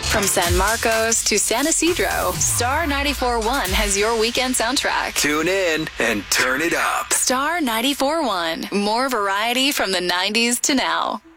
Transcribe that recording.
From San Marcos to San Isidro, Star 94.1 has your weekend soundtrack. Tune in and turn it up. Star 94.1. More variety from the 90s to now.